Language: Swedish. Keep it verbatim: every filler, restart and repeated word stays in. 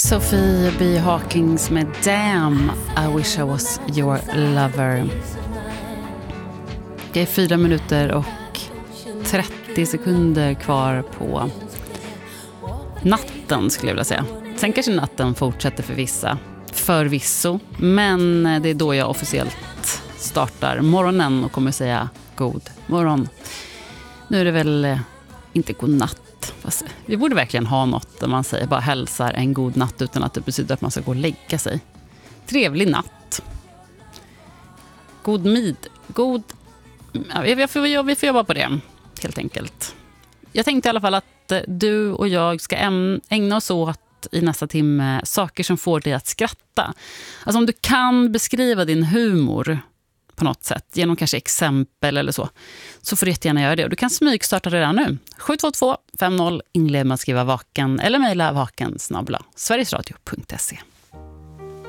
Sophie B. Hawkins med Damn, I wish I was your lover. Det är fyra minuter och trettio sekunder kvar på natten, skulle jag vilja säga. Sen kanske natten fortsätter för vissa, förvisso. Men det är då jag officiellt startar morgonen och kommer säga god morgon. Nu är det väl inte god natt. Fast vi borde verkligen ha något där man säger bara hälsar en god natt utan att det betyder att man ska gå och lägga sig. Trevlig natt. God mid. God... Ja, vi, får, vi får jobba på det, helt enkelt. Jag tänkte i alla fall att du och jag ska ägna oss åt i nästa timme saker som får dig att skratta. Alltså om du kan beskriva din humor på något sätt, genom kanske exempel eller så, så får du jättegärna göra det. Och du kan smygstarta redan nu. sju två två fem noll, inled med att skriva vaken eller mejla vaken snabel-a sverigesradio punkt se.